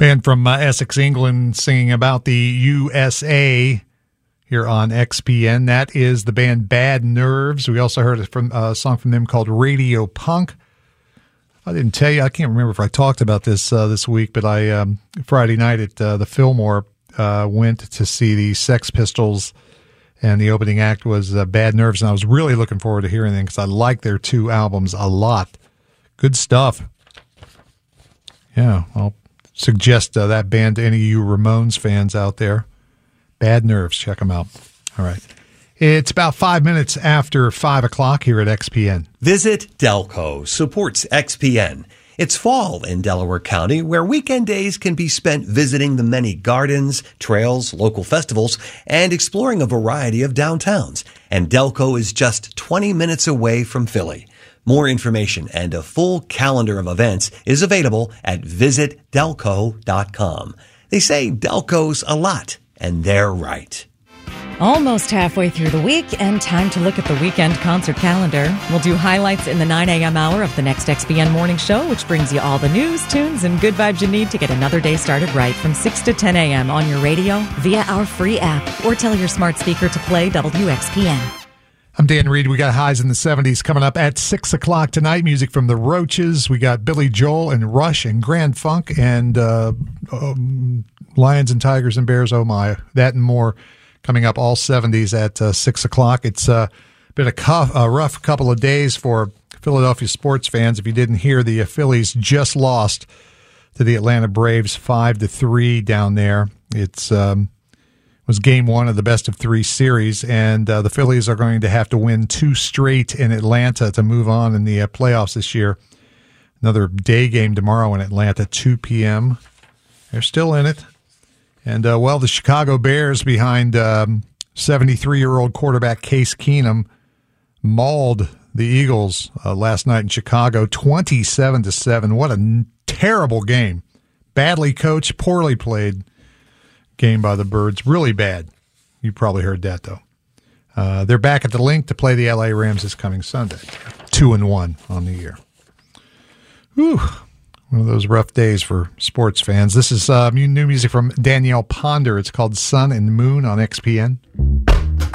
Band from Essex, England, singing about the USA here on XPN. That is the band Bad Nerves. We also heard a song from them called Radio Punk. I didn't tell you, I can't remember if I talked about this this week, but I Friday night at the Fillmore went to see the Sex Pistols, and the opening act was Bad Nerves, and I was really looking forward to hearing them because I like their two albums a lot. Good stuff. Yeah, I'll suggest that band to any of you Ramones fans out there. Bad Nerves, check them out. All right. It's about 5 minutes after 5 o'clock here at XPN. Visit Delco supports XPN. It's fall in Delaware County, where weekend days can be spent visiting the many gardens, trails, local festivals, and exploring a variety of downtowns. And Delco is just 20 minutes away from Philly. More information and a full calendar of events is available at visitdelco.com. They say Delco's a lot, and they're right. Almost halfway through the week, and time to look at the weekend concert calendar. We'll do highlights in the 9 a.m. hour of the next XPN Morning Show, which brings you all the news, tunes, and good vibes you need to get another day started right from 6 to 10 a.m. on your radio, via our free app, or tell your smart speaker to play WXPN. I'm Dan Reed. We got highs in the 70s coming up at 6 o'clock tonight. Music from the Roaches. We got Billy Joel and Rush and Grand Funk and Lions and Tigers and Bears. Oh, my. That and more coming up, all 70s at 6 o'clock. It's been a rough couple of days for Philadelphia sports fans. If you didn't hear, the Phillies just lost to the Atlanta Braves 5-3 down there. It's was game one of the best-of-3 series, and the Phillies are going to have to win 2 straight in Atlanta to move on in the playoffs this year. Another day game tomorrow in Atlanta, 2 p.m. They're still in it. And, the Chicago Bears behind 73-year-old quarterback Case Keenum mauled the Eagles last night in Chicago, 27-7. What a terrible game. Badly coached, poorly played game by the Birds. Really bad. You probably heard that, though. They're back at the Link to play the L.A. Rams this coming Sunday. 2-1 on the year. Whew. One of those rough days for sports fans. This is new music from Danielle Ponder. It's called Sun and Moon on XPN.